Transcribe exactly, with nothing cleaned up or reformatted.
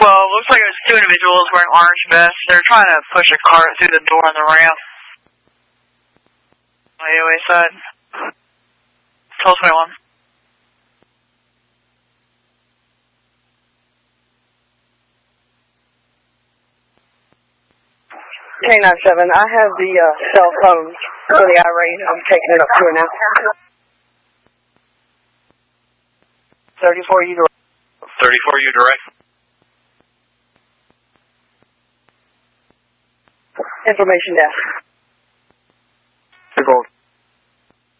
Well, it looks like it was two individuals wearing orange vests. They're trying to push a cart through the door on the ramp. On the A O A side. twelve twenty-one. K nine seven, I have the uh, cell phone really irate. I'm taking it up to her now. thirty-four, you direct. thirty-four, you direct. Information desk. Two gold.